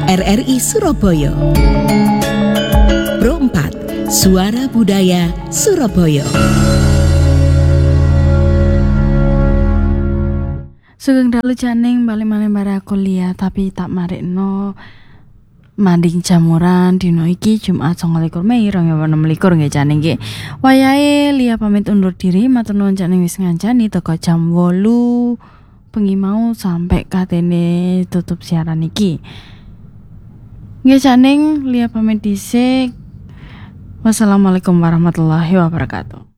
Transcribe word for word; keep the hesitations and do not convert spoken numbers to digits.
R R I Surabaya. Pro empat, Suara Budaya Surabaya. Sugeng dalu janing bali maneh bare kuliah tapi tak marikno manding jamuran dino iki Jumat sanga likur Mei dua ribu enam belas nggih janing nggih. Wayahe Lia pamit undur diri, matur nuwun janing wis ngancani teko jam wolu bengi mau sampai katene tutup siaran iki. Nggih janing Lia pamit dhisik. Wassalamualaikum warahmatullahi wabarakatuh.